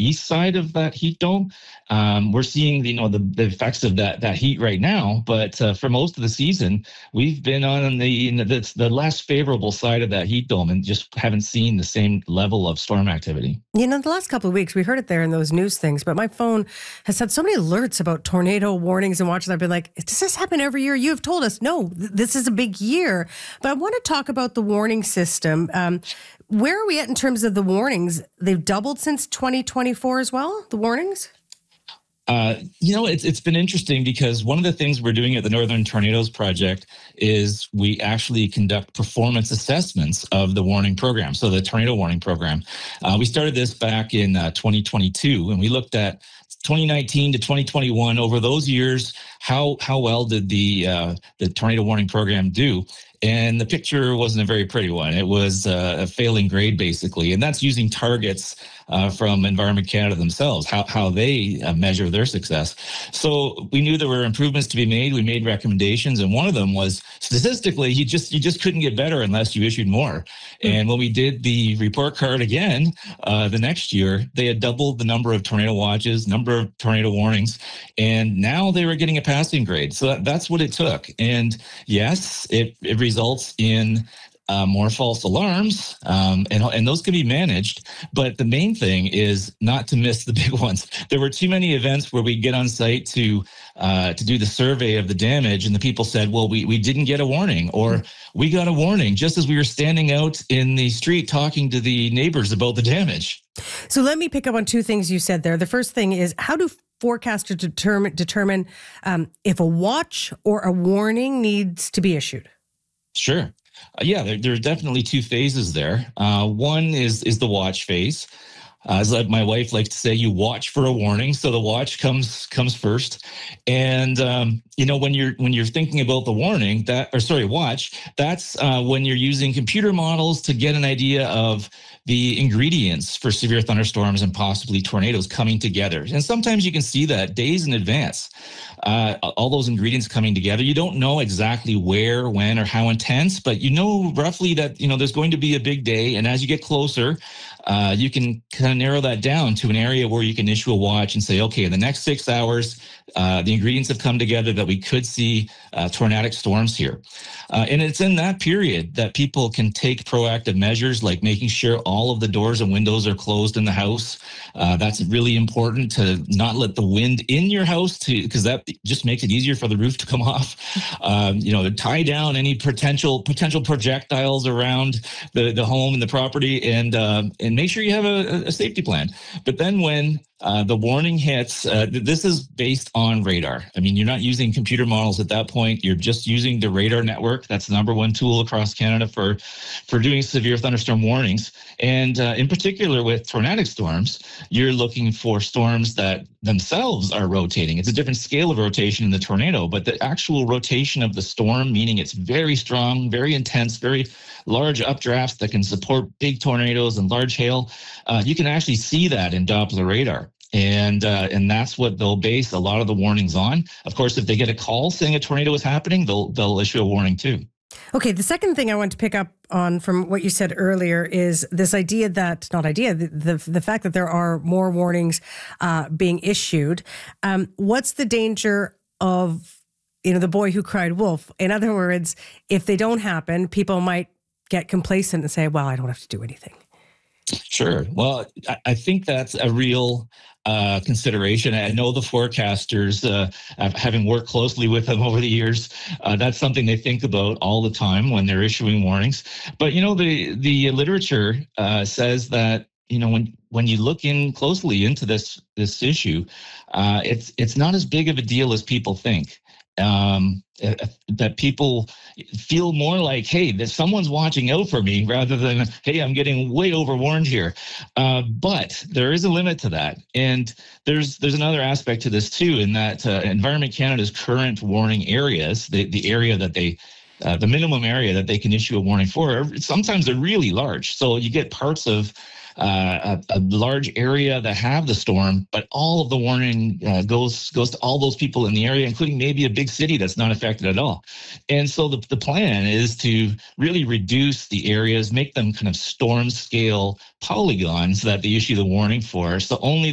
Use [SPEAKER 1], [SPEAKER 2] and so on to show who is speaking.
[SPEAKER 1] east side of that heat dome. We're seeing, the effects of that heat right now, but for most of the season, we've been on the less favorable side of that heat dome and just haven't seen the same level of storm activity.
[SPEAKER 2] The last couple of weeks, we heard it there in those news things, but my phone has had so many alerts about tornado warnings and watches. I've been like, does this happen every year? You have told us, no, this is a big year. But I want to talk about the warning system. Where are we at in terms of the warnings? They've doubled since 2024 as well, the warnings?
[SPEAKER 1] It's been interesting because one of the things we're doing at the Northern Tornadoes Project is we actually conduct performance assessments of the warning program. So the tornado warning program, we started this back in 2022, and we looked at 2019 to 2021. Over those years, how well did the tornado warning program do? And the picture wasn't a very pretty one. It was a failing grade, basically. And that's using targets from Environment Canada themselves, how they measure their success. So we knew there were improvements to be made. We made recommendations. And one of them was, statistically, you just couldn't get better unless you issued more. And when we did the report card again, the next year, they had doubled the number of tornado watches, number of tornado warnings. And now they were getting a passing grade. So that's what it took. And yes, it results in more false alarms, and those can be managed. But the main thing is not to miss the big ones. There were too many events where we get on site to do the survey of the damage, and the people said, well, we didn't get a warning, or we got a warning just as we were standing out in the street talking to the neighbors about the damage.
[SPEAKER 2] So let me pick up on two things you said there. The first thing is, how do forecasters determine if a watch or a warning needs to be issued?
[SPEAKER 1] Sure. There are definitely two phases there. One is the watch phase. As my wife likes to say, you watch for a warning. So the watch comes first. And, when you're thinking about the warning, watch, that's when you're using computer models to get an idea of the ingredients for severe thunderstorms and possibly tornadoes coming together. And sometimes you can see that days in advance, all those ingredients coming together. You don't know exactly where, when, or how intense, but you know roughly that, there's going to be a big day. And as you get closer, you can kind of narrow that down to an area where you can issue a watch and say, okay, in the next 6 hours, the ingredients have come together that we could see tornadic storms here. And it's in that period that people can take proactive measures like making sure all of the doors and windows are closed in the house. That's really important, to not let the wind in your house, because that just makes it easier for the roof to come off. Tie down any potential projectiles around the home and the property, and make sure you have a safety plan. But then when the warning hits, this is based on radar. I mean, you're not using computer models at that point. You're just using the radar network. That's the number one tool across Canada for doing severe thunderstorm warnings. And in particular with tornadic storms, you're looking for storms that themselves are rotating. It's a different scale of rotation in the tornado, but the actual rotation of the storm, meaning it's very strong, very intense, very large updrafts that can support big tornadoes and large hail. You can actually see that in Doppler radar. And that's what they'll base a lot of the warnings on. Of course, if they get a call saying a tornado is happening, they'll issue a warning too.
[SPEAKER 2] Okay, the second thing I want to pick up on from what you said earlier is this idea that, the fact that there are more warnings being issued. What's the danger of, the boy who cried wolf? In other words, if they don't happen, people might get complacent and say, well, I don't have to do anything.
[SPEAKER 1] Sure. Well, I think that's a real consideration. I know the forecasters, having worked closely with them over the years, that's something they think about all the time when they're issuing warnings. But, the literature says that, when you look in closely into this issue, it's not as big of a deal as people think. That people feel more like, hey, that someone's watching out for me, rather than, hey, I'm getting way overwarned here. But there is a limit to that. And there's another aspect to this too, in that Environment Canada's current warning areas, the area that they the minimum area that they can issue a warning for, sometimes they're really large. So you get parts of a large area that have the storm, but all of the warning goes to all those people in the area, including maybe a big city that's not affected at all. And so the plan is to really reduce the areas, make them kind of storm scale polygons that they issue the warning for. So only